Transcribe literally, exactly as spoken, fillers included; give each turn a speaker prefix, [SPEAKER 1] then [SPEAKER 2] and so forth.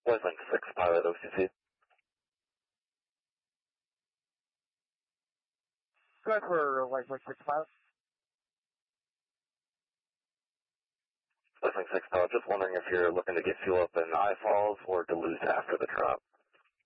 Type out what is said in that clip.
[SPEAKER 1] Westlink six pilot O C C.
[SPEAKER 2] Go ahead for Westlink six pilot.
[SPEAKER 1] Westlink six pilot, just wondering if you're looking to get fuel up in I Falls or Duluth after the drop.